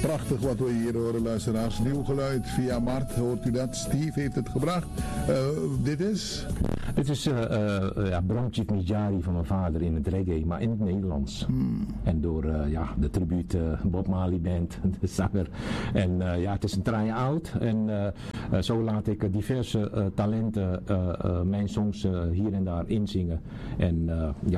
prachtig wat we hier horen, luisteraars. Nieuw geluid via Mart, hoort u dat? Steve heeft het gebracht. Dit is? Dit is Bromchief Mijari van mijn vader in het reggae, maar in het Nederlands. En door de tribuut Bob Marley Band, de zanger. En het is een try-out. En zo laat ik diverse talenten mijn songs hier en daar inzingen. En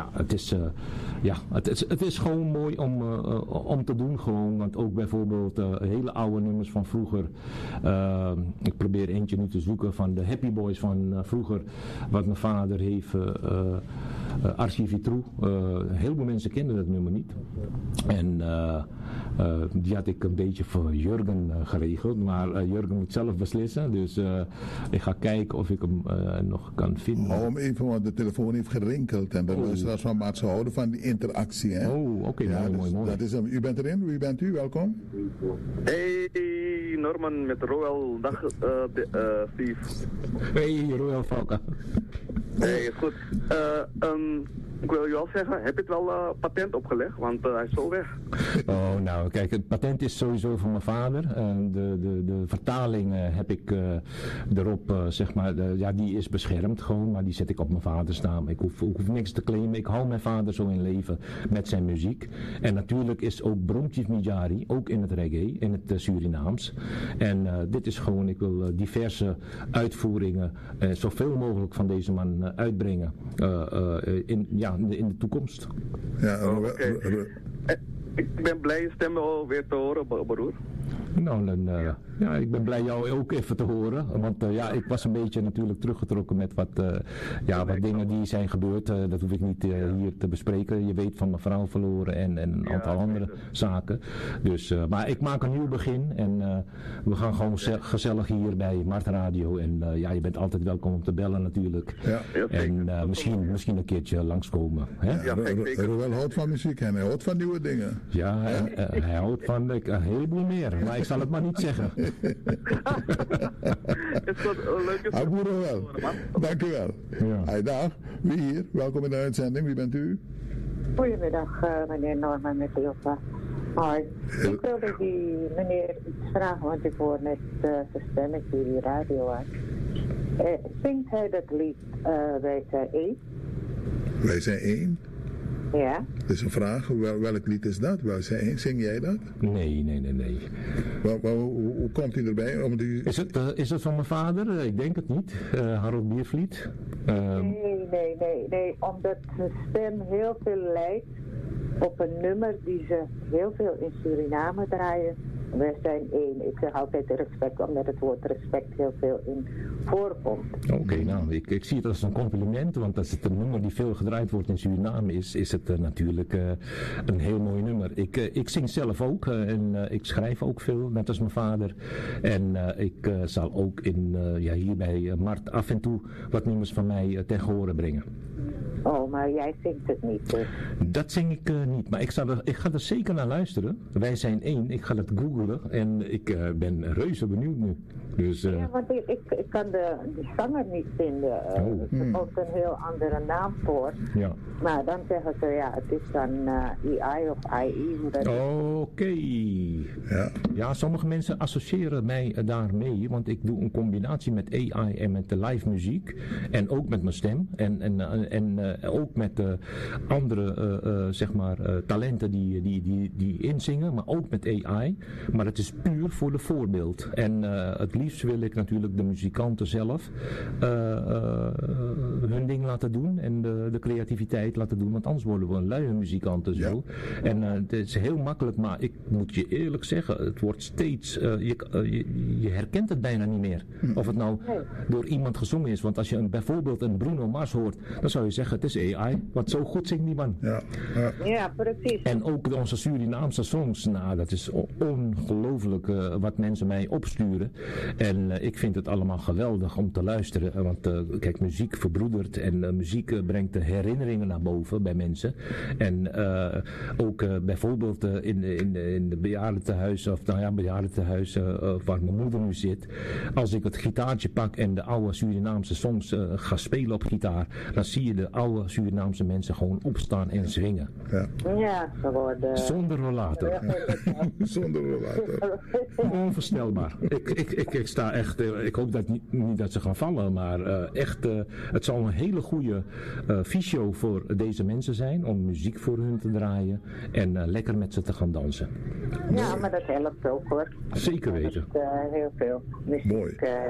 het is gewoon mooi om te doen gewoon. Want ook bijvoorbeeld hele oude nummers van vroeger. Ik probeer eentje nu te zoeken van de Happy Boys van vroeger. Wat mijn vader heeft, Archivitru. Heel veel mensen kennen dat nummer niet. En die had ik een beetje voor Jurgen geregeld. Maar Jurgen moet zelf beslissen. Dus ik ga kijken of ik hem nog kan vinden. Hou hem even, want de telefoon heeft gerinkeld. En de luisteraars van Maat, ze houden van die interactie. Hè? Oh, oké. Mooi. Dat is hem. U bent erin. Wie bent u? Welkom. Hey, Norman met Roel. Dag, Steve. Hey, Roel Valka. Hey, is goed. Ik wil je wel zeggen, heb je het wel patent opgelegd? Want hij is zo weg. Oh, nou, kijk, het patent is sowieso van mijn vader. De vertaling heb ik erop, die is beschermd gewoon, maar die zet ik op mijn vaders naam. Ik hoef niks te claimen. Ik hou mijn vader zo in leven met zijn muziek. En natuurlijk is ook Bromchief Mijari, ook in het reggae, in het Surinaams. En dit is gewoon, ik wil diverse uitvoeringen, zoveel mogelijk van deze man uitbrengen in de toekomst. Ja, okay. Ik ben blij je stem weer te horen, broer. Nou, dan, ik ben blij jou ook even te horen. Want ik was een beetje natuurlijk teruggetrokken met wat dingen die zijn gebeurd. Dat hoef ik niet hier te bespreken. Je weet van mijn vrouw verloren en een aantal andere zaken. Dus, maar ik maak een nieuw begin. En we gaan gewoon gezellig hier bij Mart Radio. En je bent altijd welkom om te bellen natuurlijk. Ja. En misschien een keertje langskomen. Hè? Ja, Roel houdt van muziek en hij houdt van nieuwe dingen. Ja, hij houdt van een heleboel meer. Maar ik zal het maar niet zeggen. Is dat een leuke Roel, dank u wel. Ja. Hey, dag, wie hier? Welkom in de uitzending. Wie bent u? Goedemiddag, meneer Norman met Ilva. Hoi. Ik wilde die meneer iets vragen, want ik hoor net zijn stemmetje die radio aan. Zingt hij dat lied Wij zijn één? Wij zijn één? Ja. Dat is een vraag. Welk lied is dat? Zing jij dat? Nee. Hoe komt hij erbij? Is het van mijn vader? Ik denk het niet. Harold Biervliet? Nee. Omdat zijn stem heel veel lijkt op een nummer die ze heel veel in Suriname draaien. Wij zijn één. Ik zeg altijd respect, omdat het woord respect heel veel in voorkomt. Oké, nou, ik zie het als een compliment, want als het een nummer die veel gedraaid wordt in Suriname is het natuurlijk een heel mooi nummer. Ik zing zelf ook en ik schrijf ook veel, net als mijn vader. En ik zal ook hier bij Mart af en toe wat nummers van mij ten gehore brengen. Oh, maar jij zingt het niet dus? Dat zing ik niet, maar ik ga er zeker naar luisteren. Wij zijn één, ik ga het googlen en ik ben reuze benieuwd nu. Dus, ja, want ik kan de zanger niet vinden. Er komt een heel andere naam voor. Ja. Maar dan zeggen ze, het is dan EI of IE. Oké. Ja, sommige mensen associëren mij daarmee, want ik doe een combinatie met AI en met de live muziek. En ook met mijn stem. En ook met andere talenten die inzingen, maar ook met AI. Maar het is puur voor de voorbeeld. En het liefst wil ik natuurlijk de muzikanten zelf hun ding laten doen en de creativiteit laten doen, want anders worden we een luie muzikanten zo. Ja. En het is heel makkelijk, maar ik moet je eerlijk zeggen, het wordt steeds, je herkent het bijna niet meer. Of het nou door iemand gezongen is, want als je bijvoorbeeld een Bruno Mars hoort, dan zou je zeggen het is AI, want zo goed zingt die man. Ja, precies. En ook onze Surinaamse songs, nou dat is ongelooflijk wat mensen mij opsturen. En ik vind het allemaal geweldig om te luisteren, want kijk, muziek verbroedert en muziek brengt de herinneringen naar boven bij mensen. En ook bijvoorbeeld in de bejaardentehuis, of bejaardentehuis waar mijn moeder nu zit, als ik het gitaartje pak en de oude Surinaamse songs ga spelen op gitaar, dan zie je de oude oude Surinaamse mensen gewoon opstaan en zwingen. Ja. Ja, ze worden... Zonder rollator. Zonder rollator. Onvoorstelbaar. Ik sta echt, ik hoop dat niet dat ze gaan vallen, maar echt, het zal een hele goede fysio voor deze mensen zijn om muziek voor hun te draaien en lekker met ze te gaan dansen. Ja, maar dat helpt ook hoor. Zeker weten. Heel veel muziek. Mooi.